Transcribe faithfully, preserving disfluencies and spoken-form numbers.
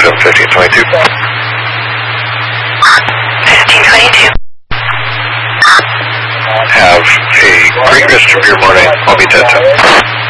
F M fifteen twenty-two. fifteen twenty-two. Have a great rest of your morning. I'll be ten ten.